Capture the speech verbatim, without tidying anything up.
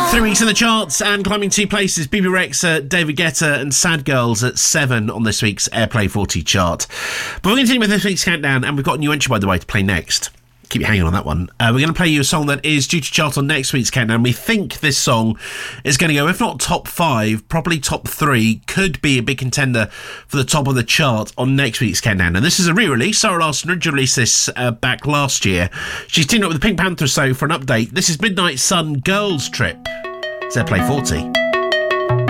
Three weeks in the charts and climbing two places. B B Rexha, David Guetta and Sad Girls at seven on this week's Airplay forty chart. But we're going to continue with this week's countdown, and we've got a new entry, by the way, to play next. Keep you hanging on that one. Uh, we're going to play you a song that is due to chart on next week's countdown. We think this song is going to go, if not top five, probably top three. Could be a big contender for the top of the chart on next week's countdown. And this is a re-release. Sarah Larson originally released this uh, back last year. She's teamed up with the Pink Panther So for an update. This is Midnight Sun Girls Trip. It's Airplay forty.